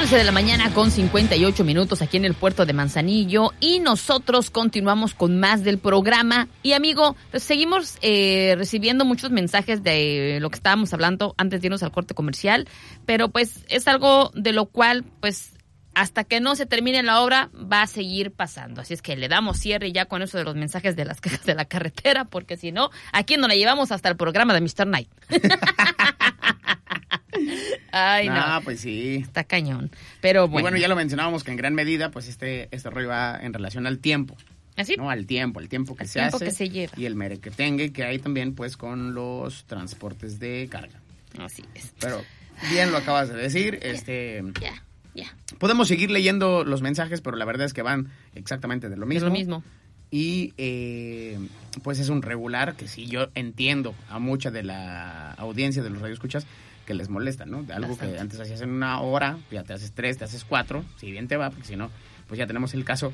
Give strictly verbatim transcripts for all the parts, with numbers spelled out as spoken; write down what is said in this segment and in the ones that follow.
once de la mañana con cincuenta y ocho minutos aquí en el puerto de Manzanillo y nosotros continuamos con más del programa. Y amigo, pues seguimos eh, recibiendo muchos mensajes de lo que estábamos hablando antes de irnos al corte comercial, pero pues es algo de lo cual pues hasta que no se termine la obra va a seguir pasando. Así es que le damos cierre ya con eso de los mensajes de las quejas de la carretera, porque si no, aquí nos la llevamos hasta el programa de mister Knight. Ay, no. No, pues sí. Está cañón. Pero bueno. Y bueno, ya lo mencionábamos que en gran medida, pues este, este rollo va en relación al tiempo. ¿Así? No, al tiempo, el tiempo que el se tiempo hace. que se lleva. Y el merequetengue que hay también, pues, con los transportes de carga. Así es. Pero bien lo acabas de decir. Ya, este. Ya, ya. Podemos seguir leyendo los mensajes, pero la verdad es que van exactamente de lo mismo. De lo mismo. Y eh, pues es un regular que sí, yo entiendo a mucha de la audiencia de los radioescuchas que les molesta, ¿no? De algo Bastante. Que antes hacías en una hora, ya te haces tres, te haces cuatro, si bien te va, porque si no, pues ya tenemos el caso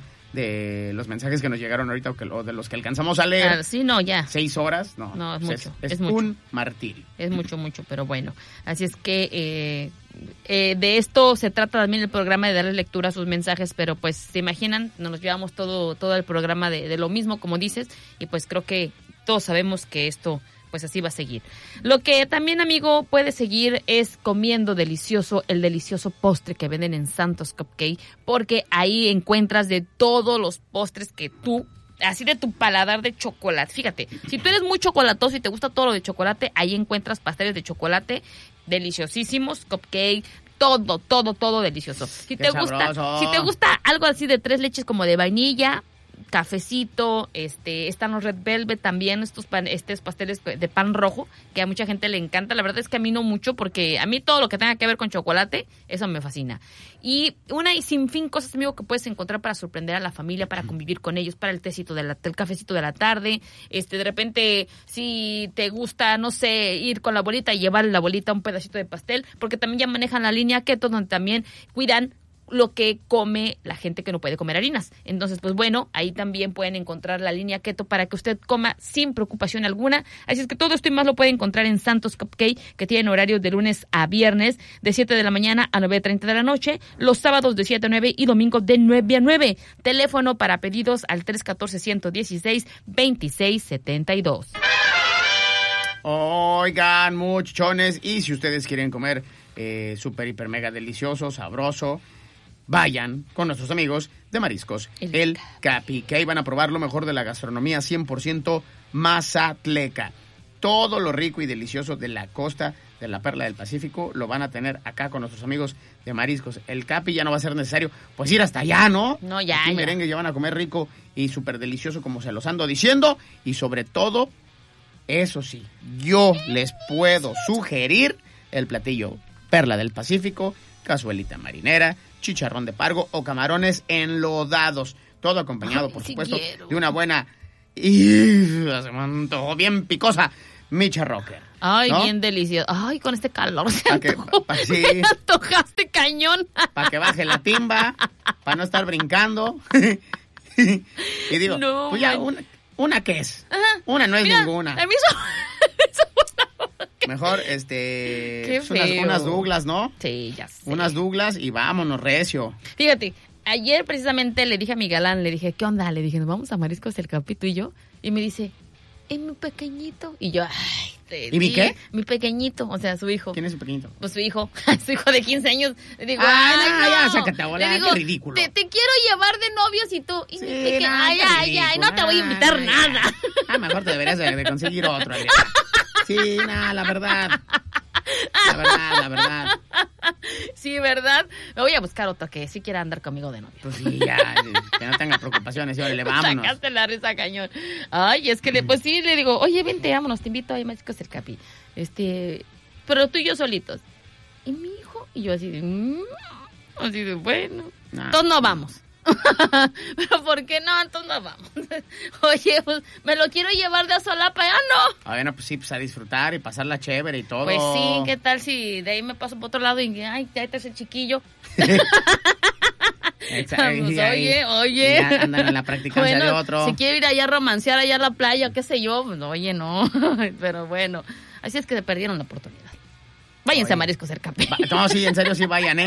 de los mensajes que nos llegaron ahorita o, que, o de los que alcanzamos a leer. Ah, sí, no, ya. Seis horas, no. No, es pues mucho. Es, es, es un mucho. martirio. Es mucho, mucho, pero bueno. Así es que eh, eh, de esto se trata también el programa, de darle lectura a sus mensajes, pero pues se imaginan, nos llevamos todo, todo el programa de, de lo mismo, como dices, y pues creo que todos sabemos que esto pues así va a seguir. Lo que también, amigo, puede seguir es comiendo delicioso, el delicioso postre que venden en Santos Cupcake, porque ahí encuentras de todos los postres que tú, así de tu paladar de chocolate. Fíjate, si tú eres muy chocolatoso y te gusta todo lo de chocolate, ahí encuentras pasteles de chocolate deliciosísimos, cupcake, todo, todo, todo delicioso. Si Qué te sabroso. gusta, si te gusta algo así de tres leches como de vainilla, cafecito, este, están los Red Velvet también, estos pan, estos pasteles de pan rojo, que a mucha gente le encanta. La verdad es que a mí no mucho, porque a mí todo lo que tenga que ver con chocolate, eso me fascina. Y una y sin fin cosas, amigo, que puedes encontrar para sorprender a la familia, para convivir con ellos, para el tecito de la, el cafecito de la tarde, este, de repente, si te gusta, no sé, ir con la abuelita y llevar a la abuelita un pedacito de pastel, porque también ya manejan la línea keto, donde también cuidan lo que come la gente que no puede comer harinas. Entonces, pues bueno, ahí también pueden encontrar la línea keto para que usted coma sin preocupación alguna. Así es que todo esto y más lo puede encontrar en Santos Cupcake, que tienen horarios de lunes a viernes, de siete de la mañana a nueve treinta de la noche, los sábados de siete a nueve y domingos de nueve a nueve. Teléfono para pedidos al tres uno cuatro, uno uno seis, dos seis siete dos. Oigan, muchachones, y si ustedes quieren comer eh, súper, hiper, mega delicioso, sabroso, vayan con nuestros amigos de Mariscos El, El Capi, que ahí van a probar lo mejor de la gastronomía cien por ciento mazatleca. Todo lo rico y delicioso de la costa de la Perla del Pacífico lo van a tener acá con nuestros amigos de Mariscos El Capi. Ya no va a ser necesario pues ir hasta allá, ¿no? No, ya, Aquí ya. merengue ya van a comer rico y súper delicioso, como se los ando diciendo. Y sobre todo, eso sí, yo les puedo sugerir el platillo Perla del Pacífico, cazuelita marinera, chicharrón de pargo o camarones enlodados. Todo acompañado, Ay, por sí supuesto, quiero. de una buena y se me antojó bien picosa micha rocker. Ay, ¿no? bien delicioso. Ay, con este calor se Pa' que- antojó. pa- sí. Me antojaste cañón. Para que baje la timba, para no estar brincando. Y digo, No, pues ya, man. una, ¿una qué es? Ajá. Una no es Mira, ninguna. A mí eso... eso Mejor, este, Qué pues unas, feo. unas Douglas, ¿no? sí, ya sé. Unas Douglas y vámonos, recio. Fíjate, ayer precisamente le dije a mi galán, le dije, ¿qué onda? Le dije, nos vamos a Mariscos El Capi, tú y yo. Y me dice, es mi pequeñito. Y yo, ay, te ¿Y mi di- qué? Mi pequeñito, o sea, su hijo. ¿Quién es su pequeñito? Pues su hijo, su hijo de quince años. Le digo, Ah, ay, no. ya, sácate a volar, Le digo, qué ridículo. Te, te quiero llevar de novios y tú. Y Sí, mi peque- no, ay, qué ay, ay, ridículo, no te voy a invitar ay, nada. ay. Ah, mejor te deberías de, de conseguir otro. Adriana. Sí, nada, la verdad. La verdad, la verdad. Sí, ¿verdad? Me voy a buscar otro que sí quiera andar conmigo de novio. Pues sí, ya, que no tenga preocupaciones, y órale, vámonos. Sacaste la risa cañón. Ay, es que le, pues sí, le digo, oye, vente, vámonos, te invito a Mariscos El Capi. Este, pero tú y yo solitos. ¿Y mi hijo? Y yo así de, mmm, así de, bueno, Nah. entonces no vamos. Pero ¿por qué no? Entonces no vamos. Oye, pues me lo quiero llevar de a solapa, ya no. Ah, bueno, pues sí, pues a disfrutar y pasarla chévere y todo. Pues sí, ¿qué tal si de ahí me paso por otro lado y ay, ya está ese chiquillo? Exacto, Pues, y ahí- oye, oye. y ya andan en la practicancia Bueno, de otro. si quiere ir allá a romancear allá a la playa, qué sé yo, pues, oye, no. Pero bueno, así es que se perdieron la oportunidad. Váyanse Oye. a Mariscos El Capi. Va- No, sí, en serio, sí vayan, ¿eh?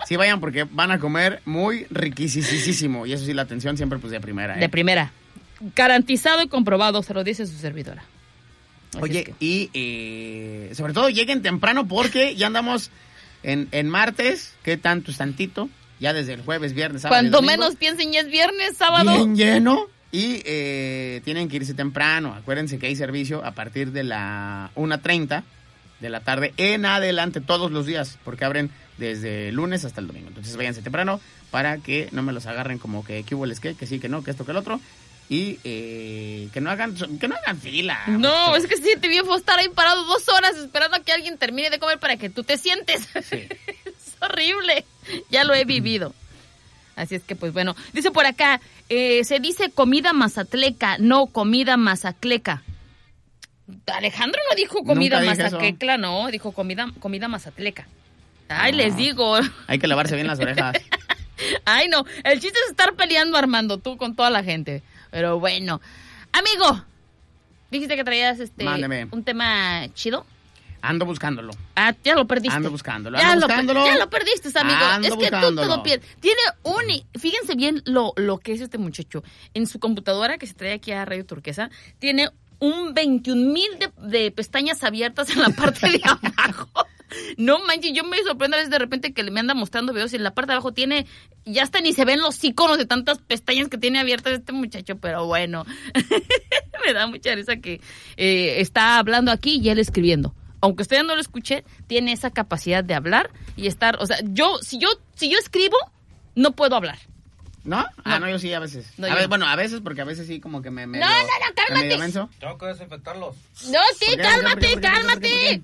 Sí vayan porque van a comer muy riquísimo. Y eso sí, la atención siempre pues de primera. ¿eh? De primera. Garantizado y comprobado, se lo dice su servidora. Así Oye, es que... y eh, sobre todo lleguen temprano porque ya andamos en, en martes. ¿Qué tanto es tantito? Ya desde el jueves, viernes, sábado. Cuando menos piensen, ya es viernes, sábado. Bien lleno. Y eh, tienen que irse temprano. Acuérdense que hay servicio a partir de la una treinta de la tarde en adelante todos los días, porque abren desde el lunes hasta el domingo. Entonces váyanse temprano para que no me los agarren como que qué hubo les que, que sí, que no, que esto, que el otro. Y eh, que no hagan que no hagan fila. No, mucho. es que se siente bien fue estar ahí parado dos horas esperando a que alguien termine de comer para que tú te sientes. Sí. Es horrible. Ya lo he vivido. Así es que, pues bueno, dice por acá, eh, se dice comida mazatleca, no comida mazacleca. Alejandro no dijo comida mazatleca, no, dijo comida, comida mazatleca. Ay, no. Les digo. Hay que lavarse bien las orejas. Ay, no, el chiste es estar peleando, Armando, tú con toda la gente. Pero bueno, amigo, dijiste que traías este Mándeme. Un tema chido. Ando buscándolo. Ah, ya lo perdiste. Ando buscándolo. Ya, ando lo, buscándolo. ya lo perdiste, amigo. Ando es que buscándolo. tú te lo pierdes. Tiene un... Fíjense bien lo, lo que es este muchacho. En su computadora que se trae aquí a Radio Turquesa, tiene un veintiún mil de, de pestañas abiertas en la parte de abajo. No manches, yo me sorprendo a veces de repente que me anda mostrando videos y en la parte de abajo tiene... Ya hasta ni se ven los iconos de tantas pestañas que tiene abiertas este muchacho, pero bueno. Me da mucha risa que eh, está hablando aquí y él escribiendo. Aunque usted no lo escuche, tiene esa capacidad de hablar y estar, o sea, yo, si yo, si yo escribo, no puedo hablar. ¿No? No. Ah, no, yo sí, a veces. No, a yo ver, no. Bueno, a veces, porque a veces sí como que me... me No, no, no, cálmate. menso. Tengo que desinfectarlos. No, sí, ¿Por qué? cálmate, ¿Por qué? ¿Por qué? cálmate.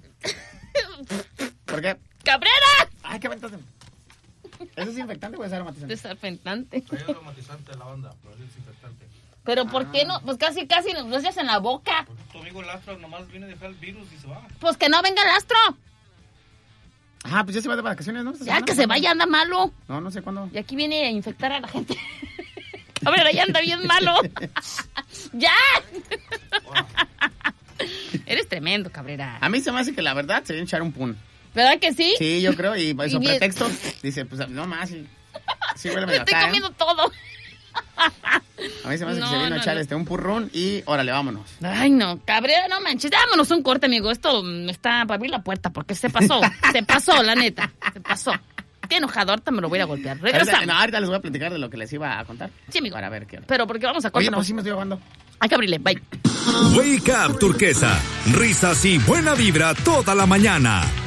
¿Por qué? ¡Cabrera! Ay, qué aventaste. ¿Eso es infectante o es aromatizante? Desinfectante. Trae aromatizante la banda, pero es desinfectante. Pero ¿por Ah. qué no? Pues casi, casi lo echas en la boca. Porque tu amigo Lastro nomás viene a dejar el virus y se va. Pues que no venga el astro. Ah, pues ya se va de vacaciones, ¿no? ¿Esta Ya semana? que se vaya, anda malo. No, no sé cuándo. Y aquí viene a infectar a la gente. Cabrera, ya anda bien malo. ¡Ya! Eres tremendo, Cabrera. A mí se me hace que la verdad se viene a echar un pun. ¿Verdad que sí? Sí, yo creo, y eso Y bien- pretexto, dice, pues no más, sí. Sí huele Me medio estoy acá, ¿eh? comiendo todo. A mí se me hace No, que se viene no, a echar no. este un purrún y órale, vámonos. Ay, no, Cabrera, no manches. Vámonos un corte, amigo. Esto mm, está para abrir la puerta porque se pasó. Se pasó, la neta. Se pasó. Estoy enojado, ahorita me lo voy a ir a golpear. Ahorita, Regresamos. no, ahorita les voy a platicar de lo que les iba a contar. Sí, amigo. Para ver qué onda. Pero porque vamos a cortar. Oye, no, sí me estoy ahogando. Hay que abrirle. Bye. Wake Up Turquesa. Risas y buena vibra toda la mañana.